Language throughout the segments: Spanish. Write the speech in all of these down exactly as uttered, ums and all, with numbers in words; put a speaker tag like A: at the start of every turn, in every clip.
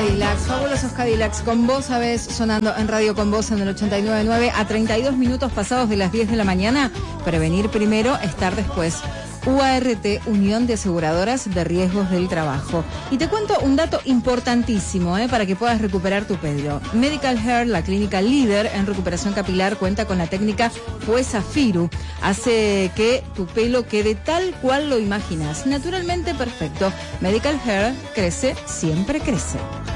A: Cadillacs, fabulosos Cadillacs, con vos, sabés, sonando en Radio Con Vos en el ochenta y nueve punto nueve a treinta y dos minutos pasados de las diez de la mañana. Prevenir primero, estar después. U A R T, Unión de Aseguradoras de Riesgos del Trabajo. Y te cuento un dato importantísimo, ¿eh? Para que puedas recuperar tu pelo. Medical Hair, la clínica líder en recuperación capilar, cuenta con la técnica Fuesa Firu. Hace que tu pelo quede tal cual lo imaginas, naturalmente perfecto. Medical Hair crece, siempre crece.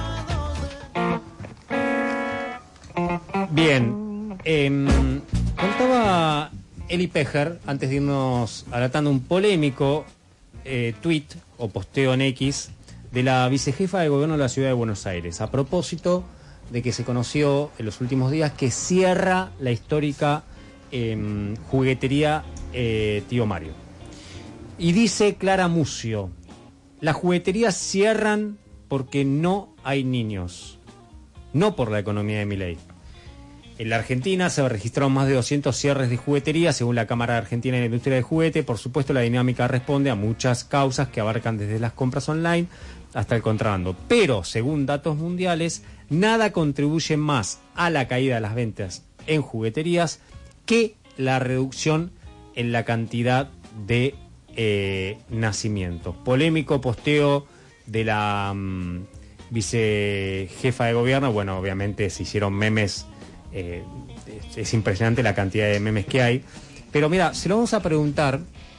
B: Bien, eh, contaba Eli Pejer, antes de irnos alatando, un polémico eh, tuit o posteo en X de la vicejefa de gobierno de la ciudad de Buenos Aires, a propósito de que se conoció en los últimos días que cierra la histórica eh, juguetería eh, Tío Mario. Y dice Clara Mucio: las jugueterías cierran porque no hay niños, no por la economía de Milei. En la Argentina se registraron más de doscientos cierres de juguetería, según la Cámara Argentina de la Industria del Juguete. Por supuesto, la dinámica responde a muchas causas que abarcan desde las compras online hasta el contrabando. Pero, según datos mundiales, nada contribuye más a la caída de las ventas en jugueterías que la reducción en la cantidad de eh, nacimientos. Polémico posteo de la um, vicejefa de gobierno. Bueno, obviamente se hicieron memes. Eh, es, es impresionante la cantidad de memes que hay. Pero mira, se lo vamos a preguntar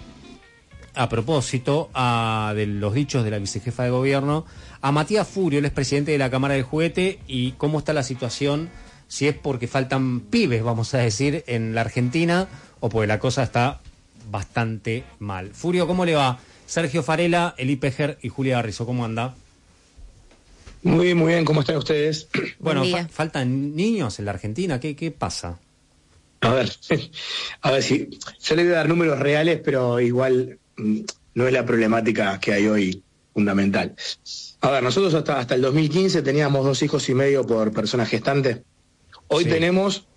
B: a propósito a, de los dichos de la vicejefa de gobierno a Matías Furio, él es presidente de la Cámara del Juguete, y cómo está la situación, si es porque faltan pibes, vamos a decir, en la Argentina, o porque la cosa está bastante mal. Furio, ¿cómo le va? Sergio Farela, Eli Pejer y Julia Garrizo, ¿cómo anda?
C: Muy bien, muy bien, ¿cómo están ustedes?
B: Bueno, fa faltan niños en la Argentina, ¿qué, qué pasa?
C: A ver, a ver si yo le voy a dar números reales, pero igual no es la problemática que hay hoy fundamental. A ver, nosotros hasta, hasta el dos mil quince teníamos dos hijos y medio por persona gestante. Hoy sí. Tenemos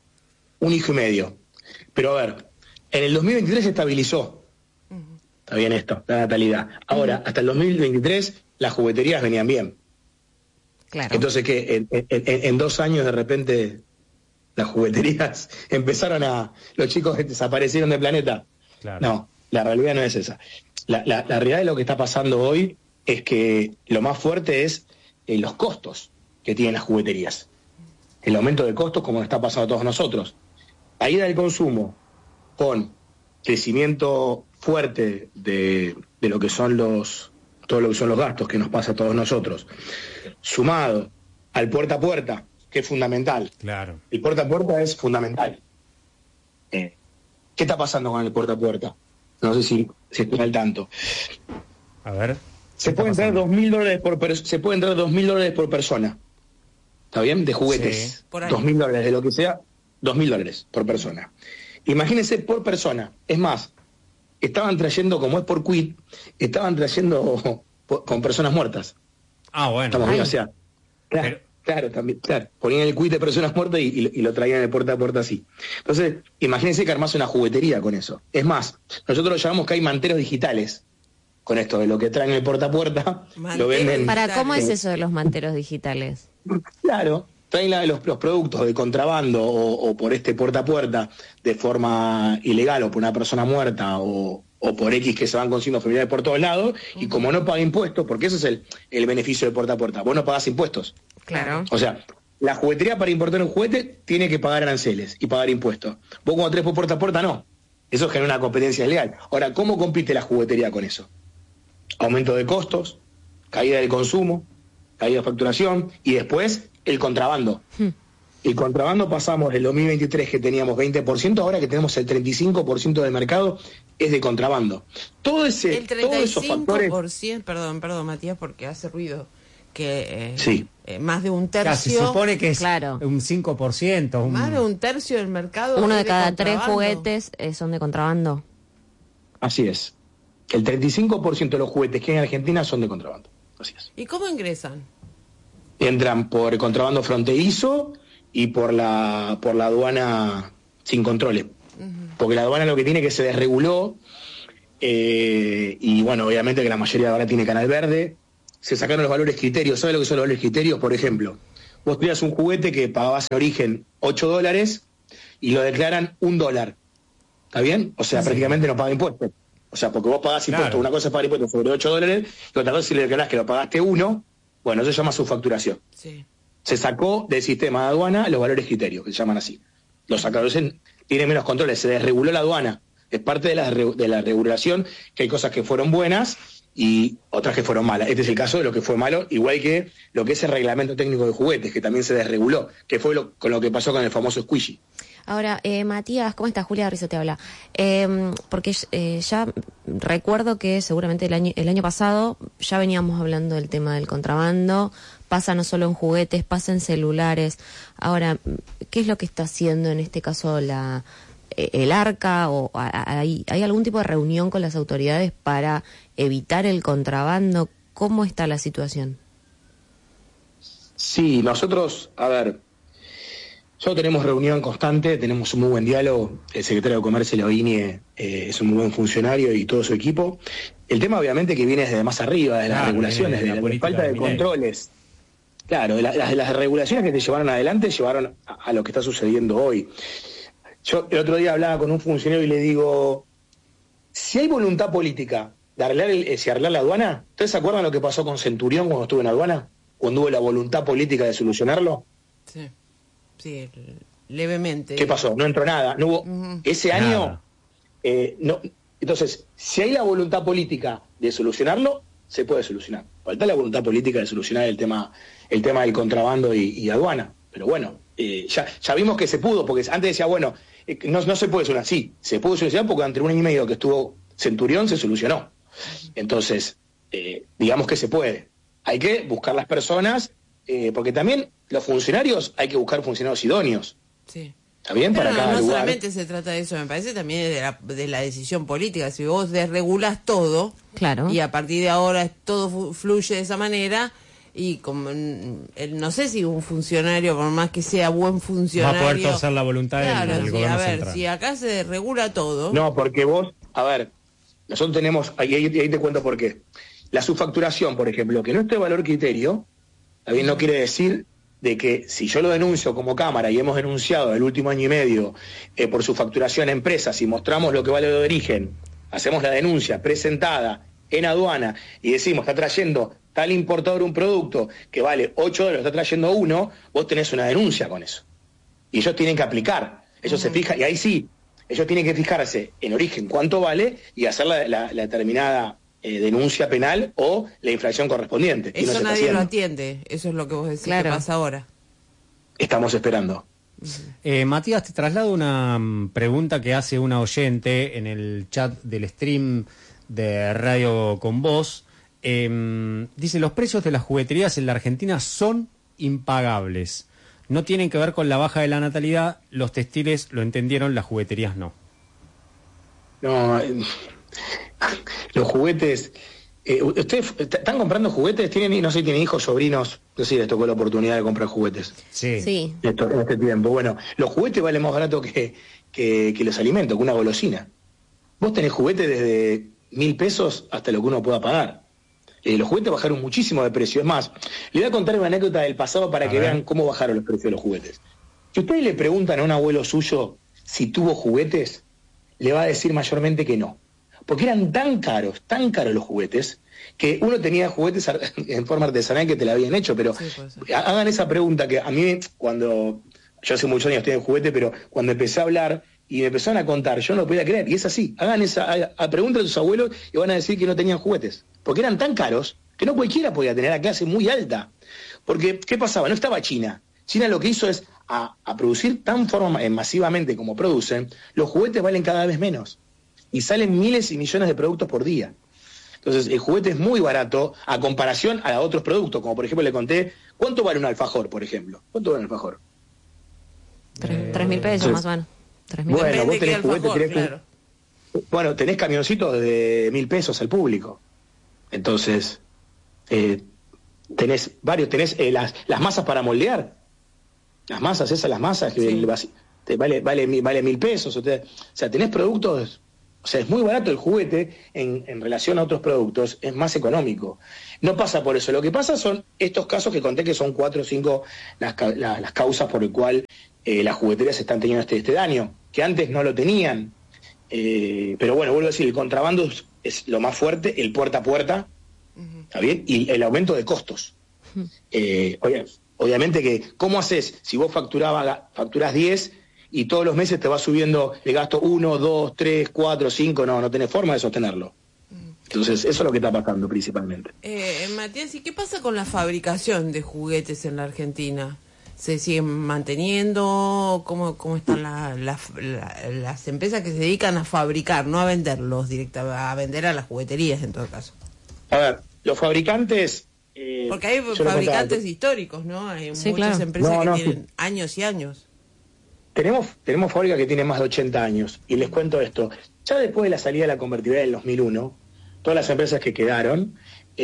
C: un hijo y medio. Pero a ver, en el dos mil veintitrés se estabilizó. Uh-huh. Está bien esto, la natalidad. Ahora, uh-huh. hasta el dos mil veintitrés las jugueterías venían bien. Claro. Entonces, que en, en, en dos años de repente las jugueterías empezaron a... Los chicos desaparecieron del planeta. Claro. No, la realidad no es esa. La, la, la realidad de lo que está pasando hoy es que lo más fuerte es eh, los costos que tienen las jugueterías. El aumento de costos, como nos está pasando a todos nosotros. Caída del consumo con crecimiento fuerte de, de lo que son los... todo lo que son los gastos que nos pasa a todos nosotros, sumado al puerta a puerta, que es fundamental.
B: Claro.
C: El puerta a puerta es fundamental. Eh, ¿Qué está pasando con el puerta a puerta? No sé si se está al tanto.
B: A ver.
C: Se pueden traer dos mil dólares por per se pueden traer dos mil dólares por persona. ¿Está bien? De juguetes. Sí, dos mil dólares, de lo que sea, dos mil dólares por persona. Imagínense por persona. Es más, estaban trayendo, como es por quit, estaban trayendo por, con personas muertas.
B: Ah, bueno.
C: Estamos bien, o sea, claro, Pero... claro, también, claro, ponían el quit de personas muertas y, y, y lo traían de puerta a puerta así. Entonces, imagínense que armás una juguetería con eso. Es más, nosotros lo llamamos que hay manteros digitales con esto, de lo que traen el puerta a puerta, lo venden.
D: ¿Para cómo es eso de los manteros digitales?
C: Claro. Traen la, los, los productos de contrabando o, o por este puerta a puerta de forma ilegal o por una persona muerta o, o por X que se van consiguiendo familiares por todos lados, uh-huh. Y como no paga impuestos, porque ese es el, el beneficio de puerta a puerta, vos no pagás impuestos.
D: Claro.
C: O sea, la juguetería para importar un juguete tiene que pagar aranceles y pagar impuestos. Vos cuando traes por puerta a puerta no. Eso genera una competencia ilegal. Ahora, ¿cómo compite la juguetería con eso? Aumento de costos, caída del consumo, caída de facturación y después el contrabando. Hmm. El contrabando pasamos del dos mil veintitrés que teníamos veinte por ciento, ahora que tenemos el treinta y cinco por ciento del mercado es de contrabando. Todo ese,
E: el treinta y cinco por ciento,
C: todos esos factores...
E: perdón, perdón Matías, porque hace ruido, que eh,
C: sí.
E: eh, más de un tercio...
B: Casi, se supone que es
D: claro.
B: un cinco por ciento. Un...
E: Más de un tercio del mercado.
D: Uno de,
E: de
D: cada tres juguetes eh, son de contrabando.
C: Así es. El treinta y cinco por ciento de los juguetes que hay en Argentina son de contrabando. Así es.
E: ¿Y cómo ingresan?
C: Entran por contrabando fronterizo y por la por la aduana sin controles. Uh-huh. Porque la aduana lo que tiene es que se desreguló eh, y bueno, obviamente que la mayoría ahora tiene canal verde se sacaron los valores criterios. ¿Sabes lo que son los valores criterios? Por ejemplo, vos tenías un juguete que pagabas en origen ocho dólares y lo declaran un dólar. ¿Está bien? O sea, sí. prácticamente no paga impuestos. O sea, porque vos pagás impuestos, claro. Una cosa es pagar impuestos sobre ocho dólares, y otra cosa es si le declarás que lo pagaste uno, bueno, eso se llama subfacturación.
E: Sí.
C: Se sacó del sistema de aduana los valores criterios, que se llaman así. Los sacaron, tienen menos controles, se desreguló la aduana. Es parte de la, de la regulación, que hay cosas que fueron buenas y otras que fueron malas. Este es el caso de lo que fue malo, igual que lo que es el reglamento técnico de juguetes, que también se desreguló, que fue lo, con lo que pasó con el famoso squishy.
D: Ahora, eh, Matías, ¿cómo estás? Julia Rizzo te habla. Eh, porque eh, ya recuerdo que seguramente el año, el año pasado ya veníamos hablando del tema del contrabando, pasa no solo en juguetes, pasa en celulares. Ahora, ¿qué es lo que está haciendo en este caso la el ARCA? ¿O hay, hay algún tipo de reunión con las autoridades para evitar el contrabando? ¿Cómo está la situación?
C: Sí, nosotros, a ver... Nosotros tenemos reunión constante, tenemos un muy buen diálogo. El secretario de Comercio, Leoinie, eh, es un muy buen funcionario y todo su equipo. El tema obviamente que viene desde más arriba, de las claro, regulaciones, de la, de la falta de controles. Claro, de la, las, las regulaciones que te llevaron adelante llevaron a, a lo que está sucediendo hoy. Yo el otro día hablaba con un funcionario y le digo, si hay voluntad política de arreglar, el, si arreglar la aduana, ¿ustedes se acuerdan lo que pasó con Centurión cuando estuvo en aduana? Cuando hubo la voluntad política de solucionarlo.
E: Sí. Sí, levemente.
C: ¿Qué pasó? No entró nada. No hubo uh-huh. Ese año. Eh, no. Entonces, si hay la voluntad política de solucionarlo, se puede solucionar. Falta la voluntad política de solucionar el tema, el tema del contrabando y, y aduana. Pero bueno, eh, ya, ya vimos que se pudo, porque antes decía, bueno, eh, no, no se puede solucionar. Sí, se pudo solucionar porque entre un año y medio que estuvo Centurión se solucionó. Entonces, eh, digamos que se puede. Hay que buscar las personas. Eh, porque también los funcionarios hay que buscar funcionarios idóneos.
E: Sí.
C: ¿Está bien?
E: Pero
C: Para
E: no,
C: cada
E: no
C: lugar.
E: solamente se trata de eso, me parece también de la, de la decisión política. Si vos desregulás todo,
D: claro,
E: y a partir de ahora todo fluye de esa manera, y como el, no sé si un funcionario, por más que sea buen funcionario,
B: va a poder torcer la voluntad
E: claro,
B: del, del
E: sí,
B: gobierno
E: a ver,
B: central.
E: Si acá se desregula todo.
C: No, porque vos, a ver, nosotros tenemos, ahí, ahí, ahí te cuento por qué. La subfacturación, por ejemplo, que no esté valor criterio, también no quiere decir de que si yo lo denuncio como Cámara y hemos denunciado el último año y medio eh, por su facturación a empresas y mostramos lo que vale de origen, hacemos la denuncia presentada en aduana y decimos, está trayendo tal importador un producto que vale ocho dólares, está trayendo uno, vos tenés una denuncia con eso. Y ellos tienen que aplicar, ellos uh-huh. se fijan, y ahí sí, ellos tienen que fijarse en origen cuánto vale y hacer la, la, la determinada Eh, denuncia penal o la infracción correspondiente.
E: Eso
C: no
E: nadie lo atiende, eso es lo que vos decís claro. que pasa ahora.
C: Estamos esperando.
B: Eh, Matías, te traslado una um, pregunta que hace una oyente en el chat del stream de Radio Con Voz. Eh, dice, los precios de las jugueterías en la Argentina son impagables. No tienen que ver con la baja de la natalidad, los textiles lo entendieron, las jugueterías no.
C: No... Eh... Los juguetes, eh, ¿ustedes están comprando juguetes? ¿Tienen, no sé si tienen hijos, sobrinos? No sé si les tocó la oportunidad de comprar juguetes.
D: Sí. sí.
C: Esto, en este tiempo. Bueno, los juguetes valen más barato que, que, que los alimentos, que una golosina. Vos tenés juguetes desde mil pesos hasta lo que uno pueda pagar. Eh, los juguetes bajaron muchísimo de precio. Es más, les voy a contar una anécdota del pasado para a que ver. vean cómo bajaron los precios de los juguetes. Si ustedes le preguntan a un abuelo suyo si tuvo juguetes, le va a decir mayormente que no. Porque eran tan caros, tan caros los juguetes, que uno tenía juguetes en forma artesanal que te la habían hecho, pero sí, hagan esa pregunta que a mí, cuando, yo hace muchos años tenía juguete, pero cuando empecé a hablar y me empezaron a contar, yo no lo podía creer, y es así, hagan esa, a, a preguntar a sus abuelos y van a decir que no tenían juguetes, porque eran tan caros que no cualquiera podía tener a clase muy alta. Porque, ¿qué pasaba? No estaba China. China lo que hizo es, a, a producir tan forma, eh, masivamente como producen, los juguetes valen cada vez menos. Y salen miles y millones de productos por día. Entonces, el juguete es muy barato a comparación a otros productos, como por ejemplo le conté, ¿cuánto vale un alfajor, por ejemplo? ¿Cuánto vale un alfajor?
D: Tres, eh, tres mil pesos sí. más o menos. Tres mil.
C: Bueno, vos tenés
E: alfajor,
C: juguete, tenés,
E: claro.
C: bueno, tenés camioncitos de mil pesos al público. Entonces, eh, tenés varios, tenés eh, las, las masas para moldear. Las masas, esas las masas que sí. el, te vale, vale, vale mil pesos. O, te, o sea, tenés productos O sea, es muy barato el juguete en, en relación a otros productos, es más económico. No pasa por eso. Lo que pasa son estos casos que conté, que son cuatro o cinco las, las, las causas por el cual eh, las jugueterías están teniendo este, este daño, que antes no lo tenían. Eh, pero bueno, vuelvo a decir, el contrabando es, es lo más fuerte, el puerta a puerta, uh-huh. ¿Está bien? Y el aumento de costos. Uh-huh. Eh, oye, obviamente que, ¿cómo haces? Si vos facturabas, facturás diez y todos los meses te va subiendo el gasto uno, dos, tres, cuatro, cinco, no, no tenés forma de sostenerlo. Entonces, eso es lo que está pasando principalmente.
E: Eh, Matías, ¿y qué pasa con la fabricación de juguetes en la Argentina? ¿Se siguen manteniendo? ¿Cómo, cómo están la, la, la, las empresas que se dedican a fabricar, no a venderlos directamente, a vender a las jugueterías en todo caso?
C: A ver, los fabricantes... Eh,
E: Porque hay fabricantes históricos, ¿no? Hay
D: sí,
E: muchas
D: claro.
E: empresas
C: no, no,
E: que tienen
C: sí.
E: años y años.
C: Tenemos, tenemos fábricas que tienen más de ochenta años, y les cuento esto. Ya después de la salida de la convertibilidad del dos mil uno, todas las empresas que quedaron,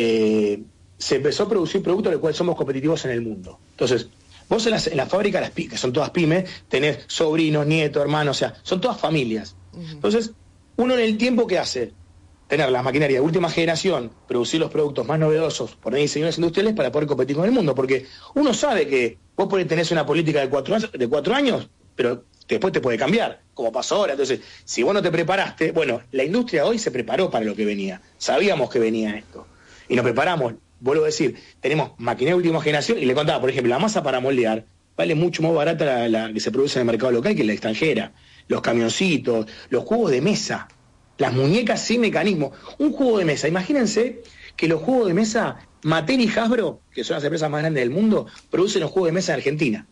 C: eh, se empezó a producir productos de los cuales somos competitivos en el mundo. Entonces, vos en las, en las fábricas, las, que son todas pymes, tenés sobrinos, nietos, hermanos, o sea, son todas familias. Uh-huh. Entonces, uno en el tiempo que hace, tener la maquinaria de última generación, producir los productos más novedosos, poner diseñadores industriales para poder competir con el mundo, porque uno sabe que vos podés tener una política de cuatro, de cuatro años, pero después te puede cambiar, como pasó ahora. Entonces, si vos no te preparaste, bueno, la industria hoy se preparó para lo que venía, sabíamos que venía esto, y nos preparamos. Vuelvo a decir, tenemos maquinaria de última generación, y le contaba, por ejemplo, la masa para moldear vale mucho más barata la, la que se produce en el mercado local que la extranjera. Los camioncitos, los juegos de mesa, las muñecas sin mecanismo. Un juego de mesa, imagínense que los juegos de mesa, Mattel y Hasbro, que son las empresas más grandes del mundo, producen los juegos de mesa en Argentina.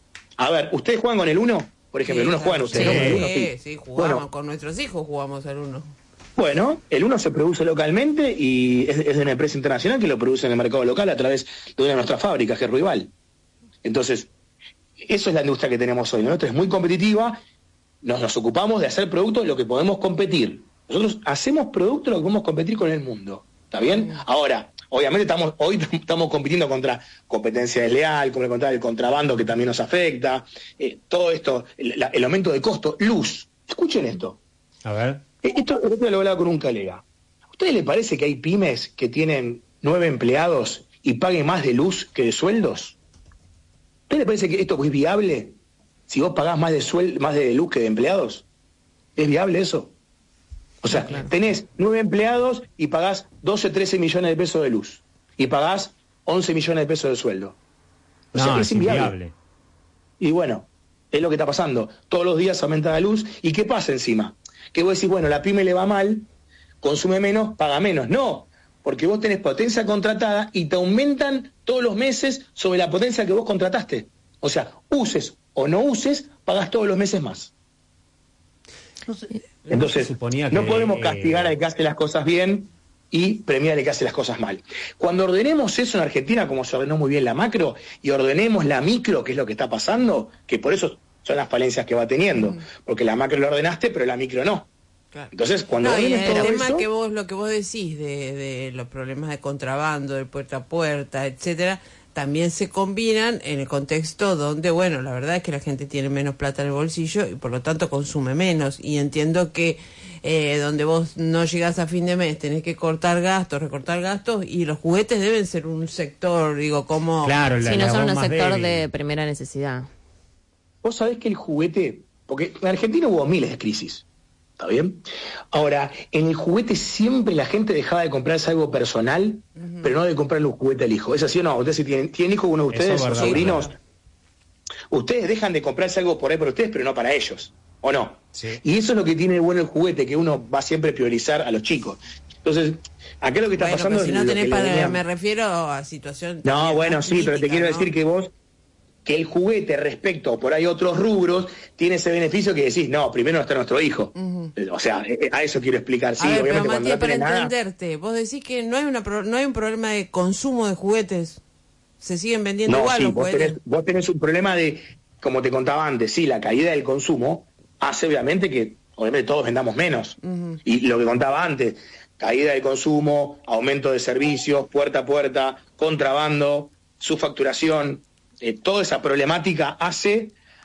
C: A ver, ¿ustedes juegan con el uno? Por ejemplo,
E: sí,
C: el uno juegan ustedes,
E: sí,
C: ¿no? Con el uno,
E: sí,
C: sí.
E: sí, jugamos,
C: bueno,
E: con nuestros hijos jugamos al uno.
C: Bueno, el uno se produce localmente y es, es de una empresa internacional que lo produce en el mercado local a través de una de nuestras fábricas, que es Ruibal. Entonces, eso es la industria que tenemos hoy. Nuestra es muy competitiva, nos, nos ocupamos de hacer productos lo que podemos competir. Nosotros hacemos productos lo que podemos competir con el mundo. ¿Está bien? Mm. Ahora, obviamente estamos hoy estamos compitiendo contra competencia desleal, como le contaba, el contrabando que también nos afecta, eh, todo esto, el, la, el aumento de costo, luz. Escuchen esto.
B: A ver.
C: Esto, esto lo hablaba con un colega. ¿A ustedes les parece que hay pymes que tienen nueve empleados y paguen más de luz que de sueldos? ¿A ustedes les parece que esto es viable? Si vos pagás más de suel más de luz que de empleados, ¿es viable eso? O sea, claro. Tenés nueve empleados y pagás doce, trece millones de pesos de luz. Y pagás once millones de pesos de sueldo. O
B: no,
C: sea,
B: es inviable. inviable.
C: Y bueno, es lo que está pasando. Todos los días aumenta la luz. ¿Y qué pasa encima? Que vos decís, bueno, la pyme le va mal, consume menos, paga menos. No, porque vos tenés potencia contratada y te aumentan todos los meses sobre la potencia que vos contrataste. O sea, uses o no uses, pagás todos los meses más. Entonces, no, que, no podemos castigar eh... al que hace las cosas bien y premiar al que hace las cosas mal. Cuando ordenemos eso en Argentina, como se ordenó muy bien la macro, y ordenemos la micro, que es lo que está pasando, que por eso son las falencias que va teniendo, mm. porque la macro la ordenaste, pero la micro no. Claro. Entonces, cuando
E: no,
C: ordenes todo
E: el tema
C: eso,
E: que vos, lo que vos decís de, de los problemas de contrabando, de puerta a puerta, etcétera, también se combinan en el contexto donde, bueno, la verdad es que la gente tiene menos plata en el bolsillo y por lo tanto consume menos. Y entiendo que eh, donde vos no llegás a fin de mes tenés que cortar gastos, recortar gastos, y los juguetes deben ser un sector, digo, como...
B: Claro, la,
D: si no
B: la
D: son un sector
B: débil.
D: de primera necesidad.
C: Vos sabés que el juguete, porque en Argentina hubo miles de crisis, ¿está bien? Ahora, en el juguete siempre la gente dejaba de comprarse algo personal, uh-huh. pero no de comprarle un juguete al hijo. ¿Es así o no? Ustedes si tienen, tienen hijos, uno de ustedes, o sobrinos, claro. Ustedes dejan de comprarse algo por ahí por ustedes, pero no para ellos, ¿o no?
B: Sí.
C: Y eso es lo que tiene bueno el juguete, que uno va siempre a priorizar a los chicos. Entonces, acá lo que está
E: bueno,
C: pasando
E: si
C: es...
E: no
C: lo
E: tenés
C: que
E: para,
C: venía...
E: me refiero a situación...
C: No, bueno, sí,
E: crítica,
C: pero te quiero
E: ¿no?
C: decir que vos... que el juguete respecto a por ahí otros rubros tiene ese beneficio que decís, no, primero está nuestro hijo. Uh-huh. O sea, a eso quiero explicar. Sí,
E: a ver,
C: obviamente
E: pero Matías,
C: no
E: para
C: nada...
E: entenderte, vos decís que no hay una pro... no hay un problema de consumo de juguetes. Se siguen vendiendo
C: no,
E: igual
C: sí,
E: los
C: vos
E: juguetes.
C: tenés, vos tenés un problema de, como te contaba antes, sí, la caída del consumo hace obviamente que obviamente todos vendamos menos. Uh-huh. Y lo que contaba antes, caída del consumo, aumento de servicios, puerta a puerta, contrabando, subfacturación... Eh, toda esa problemática hace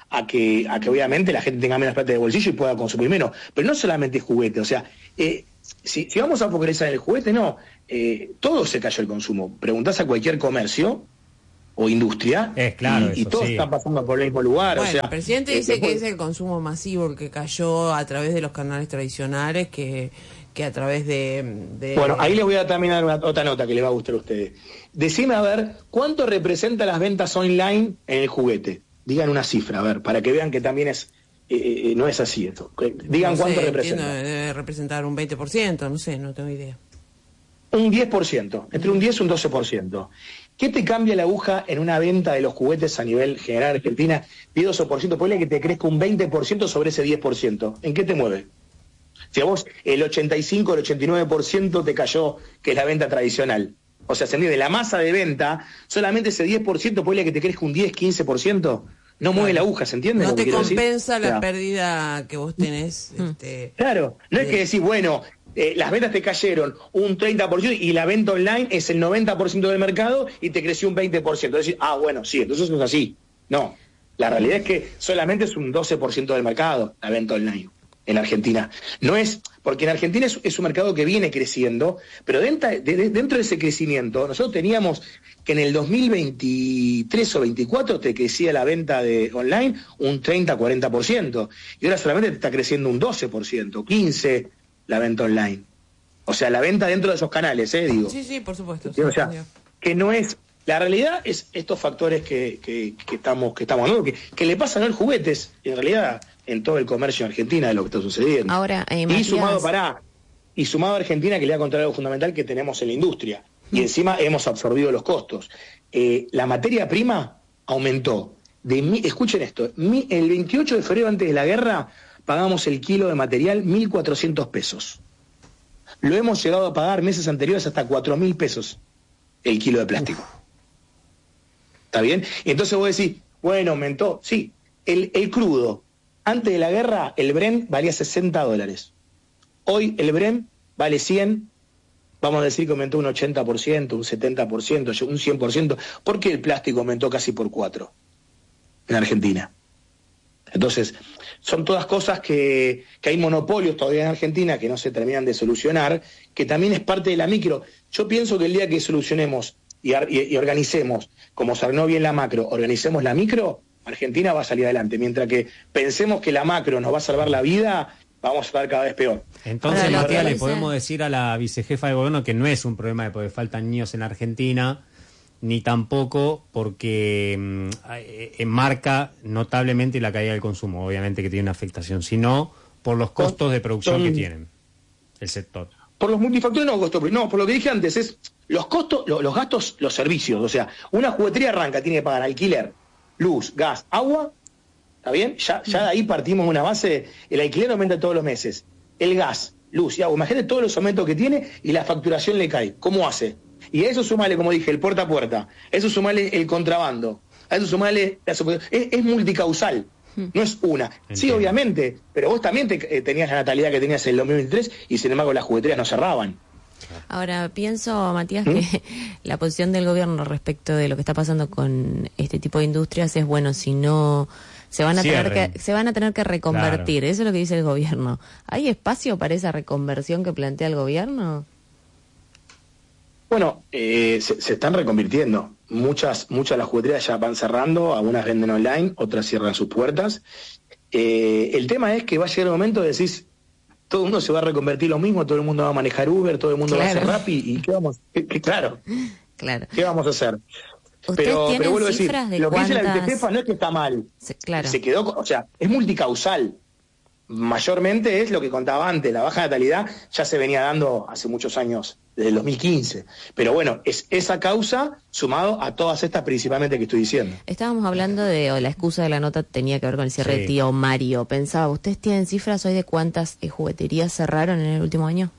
C: a que, a que obviamente la gente tenga menos plata de bolsillo y pueda consumir menos. Pero no solamente juguete, o sea, eh, si, si vamos a focalizar en el juguete, no, eh, todo se cayó el consumo. Preguntás a cualquier comercio o industria,
B: es claro,
C: y, y
B: eso,
C: todos
B: sí.
C: están pasando por el mismo lugar.
E: Bueno,
C: o sea,
E: el presidente
C: eh,
E: dice
C: después,
E: que es el consumo masivo el que cayó a través de los canales tradicionales que, que a través de, de...
C: Bueno, ahí les voy a también dar una, otra nota que les va a gustar a ustedes. Decime, a ver, ¿cuánto representa las ventas online en el juguete? Digan una cifra, a ver, para que vean que también es eh, eh, no es así esto. Digan
E: no
C: cuánto
E: sé,
C: representa.
E: entiendo, debe representar un veinte por ciento, no sé, no tengo idea.
C: Un diez por ciento, entre un diez y un doce por ciento. ¿Qué te cambia la aguja en una venta de los juguetes a nivel general Argentina? diez por ciento, doce por ciento, ponle que te crezca un veinte por ciento sobre ese diez por ciento. ¿En qué te mueve? Si a vos el ochenta y cinco, el ochenta y nueve por ciento te cayó, que es la venta tradicional. O sea, se entiende, la masa de venta, solamente ese diez por ciento, ponle que te crezca un diez, quince por ciento, no mueve la aguja, ¿se entiende?
E: No
C: lo que
E: te
C: quiero decir?
E: compensa la
C: Claro.
E: pérdida que vos tenés. Este,
C: Claro, no es
E: de-
C: que decir, bueno, eh, las ventas te cayeron un treinta por ciento y la venta online es el noventa por ciento del mercado y te creció un veinte por ciento. Es decir, ah, bueno, sí, entonces no es así. No, la realidad es que solamente es un doce por ciento del mercado la venta online en Argentina. No es, porque en Argentina es, es un mercado que viene creciendo, pero dentro de, de- dentro de ese crecimiento, nosotros teníamos que en el dos mil veintitrés o veinticuatro te crecía la venta de online un treinta a cuarenta por ciento, y ahora solamente te está creciendo un doce por ciento, quince por ciento la venta online. O sea, la venta dentro de esos canales, ¿eh? Digo.
E: Sí, sí, por supuesto.
C: Sí, o sea,
E: entendió.
C: que no es... La realidad es estos factores que, que, que estamos que estamos hablando, que, que le pasan a los juguetes, en realidad, en todo el comercio en Argentina de lo que está sucediendo.
D: Ahora, eh,
C: y
D: Matías-
C: sumado para y sumado a Argentina, que le va a contar algo fundamental que tenemos en la industria. Y encima hemos absorbido los costos. Eh, la materia prima aumentó. De mi- escuchen esto, mi- el veintiocho de febrero antes de la guerra pagamos el kilo de material mil cuatrocientos pesos. Lo hemos llegado a pagar meses anteriores hasta cuatro mil pesos el kilo de plástico. ¿Está bien? Y entonces vos decís, bueno, aumentó. Sí, el, el crudo, antes de la guerra, el Brent valía sesenta dólares. Hoy el Brent vale cien, vamos a decir que aumentó un ochenta por ciento, un setenta por ciento, un cien por ciento, porque el plástico aumentó casi por cuatro en Argentina. Entonces, son todas cosas que, que hay monopolios todavía en Argentina que no se terminan de solucionar, que también es parte de la micro. Yo pienso que el día que solucionemos y, y, y organicemos, como se armó bien la macro, organicemos la micro, Argentina va a salir adelante. Mientras que pensemos que la macro nos va a salvar la vida, vamos a estar cada vez peor.
B: Entonces,
D: Ahora, lo
B: Matías,
D: que
B: le
D: dice-
B: podemos decir a la vicejefa de gobierno que no es un problema de porque faltan niños en Argentina, ni tampoco porque mm, eh, eh, marca notablemente la caída del consumo, obviamente que tiene una afectación, sino por los costos de producción
C: Son-
B: que tienen el sector.
C: Por los multifactores no costo, no, por lo que dije antes, es los costos, lo- los gastos, los servicios. O sea, una juguetería arranca, tiene que pagar alquiler, luz, gas, agua, ¿está bien? Ya, ya de ahí partimos de una base, el alquiler aumenta todos los meses, el gas, luz y agua, imagínate todos los aumentos que tiene y la facturación le cae. ¿Cómo hace? Y a eso sumale, como dije, el puerta a puerta, a eso sumale el contrabando, a eso sumale la supo- es, es multicausal. No es una. Sí,
B: Entiendo.
C: obviamente, pero vos también te, eh, tenías la natalidad que tenías en el dos mil veintitrés y sin embargo las jugueterías no cerraban.
D: Ahora, pienso, Matías,
C: ¿Mm?
D: que la posición del gobierno respecto de lo que está pasando con este tipo de industrias es, bueno, si no se van a tener
B: Cierren.
D: que se van a tener que reconvertir. Eso es lo que dice el gobierno. ¿Hay espacio para esa reconversión que plantea el gobierno?
C: Bueno, eh, se, se están reconvirtiendo. Muchas, muchas de las jugueterías ya van cerrando, algunas venden online, otras cierran sus puertas. Eh, el tema es que va a llegar el momento de decir, todo el mundo se va a reconvertir lo mismo, todo el mundo va a manejar Uber, todo el mundo va a
D: Claro.
C: hacer Rappi, y ¿qué vamos? ¿Qué- qué- claro,
D: Claro.
C: ¿qué vamos a hacer?
D: ¿Ustedes
C: Pero,
D: tienen
C: pero vuelvo a decir,
D: cifras de
C: lo que dice la
D: cuántas...?
C: vicejefa no es que está mal,
D: Se- claro.
C: se quedó, con- o sea, es multicausal. Mayormente es lo que contaba antes, la baja natalidad ya se venía dando hace muchos años, desde el dos mil quince. Pero bueno, es esa causa sumado a todas estas principalmente que estoy diciendo.
D: Estábamos hablando de, o la excusa de la nota tenía que ver con el cierre
B: Sí.
D: de Tío Mario. Pensaba, ¿ustedes tienen cifras hoy de cuántas eh, jugueterías cerraron en el último año?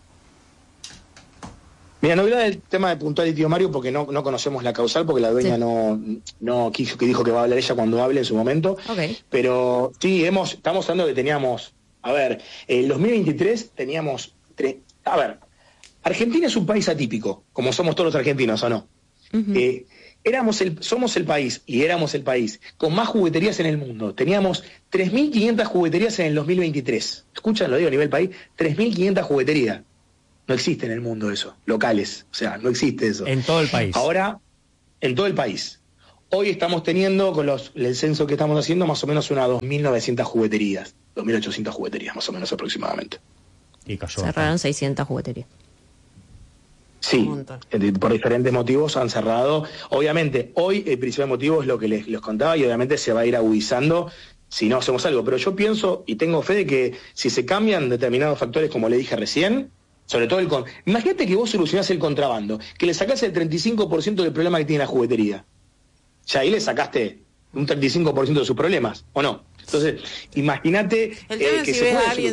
C: Mira, no voy a hablar del tema de puntual y tío Mario porque no, no conocemos la causal, porque la dueña
D: Sí.
C: no, no quiso, que dijo que va a hablar ella cuando hable en su momento.
D: Ok.
C: Pero sí, hemos, estamos hablando que teníamos, a ver, el dos mil veintitrés teníamos, tres, a ver, Argentina es un país atípico, como somos todos los argentinos, ¿o no?
D: Ujú.
C: Eh, éramos el, somos el país, y éramos el país, con más jugueterías en el mundo. Teníamos tres mil quinientas jugueterías en el dos mil veintitrés. Escuchan, lo digo a nivel país, tres mil quinientas jugueterías. No existe en el mundo eso, locales, o sea, no existe eso.
B: En todo el país.
C: Ahora, en todo el país. Hoy estamos teniendo, con los, el censo que estamos haciendo, más o menos unas dos mil novecientas jugueterías, dos mil ochocientas jugueterías, más o menos aproximadamente.
B: Y cayó.
D: Cerraron
B: bastante.
D: seiscientas jugueterías.
C: Sí,
E: Un montón.
C: eh, por diferentes motivos han cerrado. Obviamente, hoy el principal motivo es lo que les, les contaba y obviamente se va a ir agudizando si no hacemos algo. Pero yo pienso y tengo fe de que si se cambian determinados factores, como le dije recién, sobre todo el... Con... Imagínate que vos solucionás el contrabando, que le sacás el treinta y cinco por ciento del problema que tiene la juguetería. Ya ahí le sacaste un treinta y cinco por ciento de sus problemas, ¿o no? Entonces, imagínate
E: El tema
C: eh,
E: es
C: que
E: si
C: se
E: ves
C: puede
E: a alguien